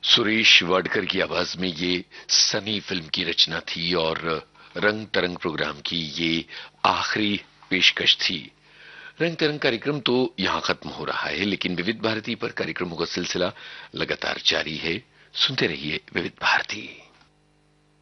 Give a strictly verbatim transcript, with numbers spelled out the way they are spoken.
सुरेश वाडकर की आवाज में ये सनी फिल्म की रचना थी और रंग तरंग प्रोग्राम की ये आखिरी पेशकश थी। रंग तरंग कार्यक्रम तो यहां खत्म हो रहा है, लेकिन विविध भारती पर कार्यक्रमों का सिलसिला लगातार जारी है। सुनते रहिए विविध भारती।